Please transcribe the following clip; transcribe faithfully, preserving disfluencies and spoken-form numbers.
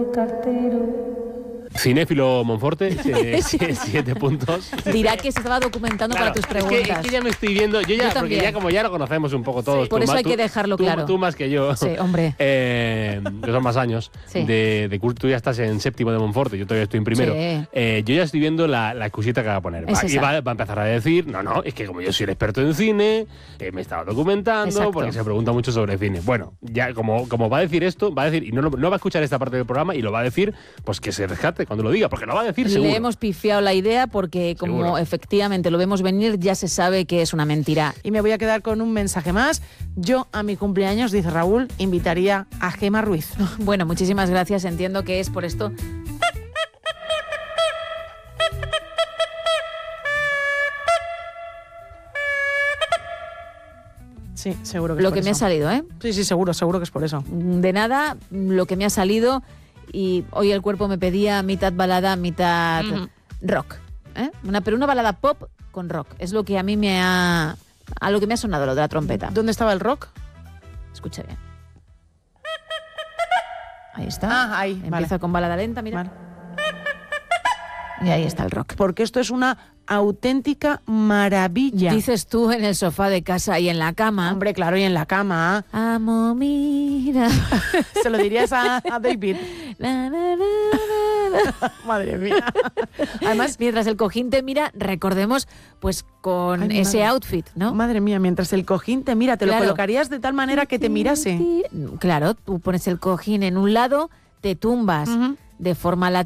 Cartero. Cinéfilo Monforte, siete puntos. Dirá que se estaba documentando Claro, para tus es preguntas. que, es que ya me estoy viendo, yo ya, Yo porque también. ya como ya lo conocemos un poco todos. Sí, por tú eso más- hay que tú- dejarlo tú- claro. Tú más que yo. Sí, hombre. Eh, que son más años. Sí. De, de curso, tú ya estás en séptimo de Monforte, yo todavía estoy en primero. Sí. Eh, yo ya estoy viendo la, la excusita que va a poner. Es Va, y esa. va, va a empezar a decir, no, no, es que como yo soy el experto en cine, eh, me estaba documentando, Exacto. porque se pregunta mucho sobre cine. Bueno, ya como, como va a decir esto, va a decir, y no, lo- no va a escuchar esta parte del programa y lo va a decir, pues que se rescate cuando lo diga, porque lo va a decir seguro. Le hemos pifiado la idea porque como Seguro. efectivamente lo vemos venir, ya se sabe que es una mentira. Y me voy a quedar con un mensaje más. Yo a mi cumpleaños, dice Raúl, invitaría a Gema Ruiz. Bueno, muchísimas gracias. Entiendo que es por esto. Sí, seguro que es Lo por que me ha eso. salido, ¿eh? Sí, sí, seguro, seguro que es por eso. De nada, lo que me ha salido y hoy el cuerpo me pedía mitad balada, mitad Ujú. rock. ¿eh? Una, pero una balada pop con rock. Es lo que a mí me ha... A lo que me ha sonado lo de la trompeta. ¿Dónde estaba el rock? Escucha bien. Ahí está. Ah, ahí, Empieza vale. con balada lenta, mira. Vale. Y ahí está el rock. Porque esto es una auténtica maravilla. Dices tú en el sofá de casa y en la cama. Hombre, claro, y en la cama. Amo, mira. Se lo dirías a, a David. Na, na, na, na, na. Madre mía. Además, Mientras el cojín te mira, recordemos, pues con Ay, mi ese madre. outfit, ¿no? madre mía, mientras el cojín te mira, te Claro. lo colocarías de tal manera que te mirase. Claro, tú pones el cojín en un lado, te tumbas Ujú. de forma lateral.